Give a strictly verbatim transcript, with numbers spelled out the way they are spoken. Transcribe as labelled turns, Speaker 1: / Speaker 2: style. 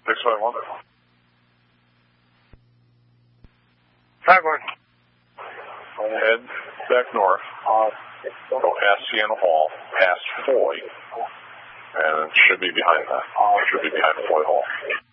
Speaker 1: six five one.
Speaker 2: five one.
Speaker 1: Head back north. Go past Sienna Hall, past Foy, and it should be behind that. It should be behind Foy Hall.